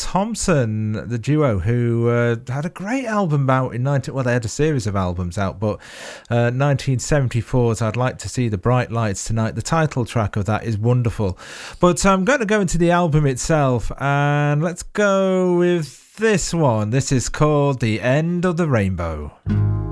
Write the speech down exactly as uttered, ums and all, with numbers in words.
Thompson, the duo, who uh, had a great album out in nineteen. Well, they had a series of albums out, but uh, nineteen seventy-four's "I'd Like to See the Bright Lights Tonight." The title track of that is wonderful. But I'm going to go into the album itself, and let's go with this one. This is called "The End of the Rainbow."